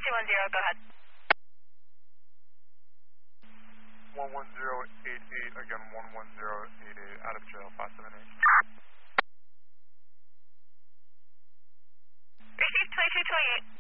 2210, go ahead. 11088, again 11088, out of jail, 578. Receive 2228.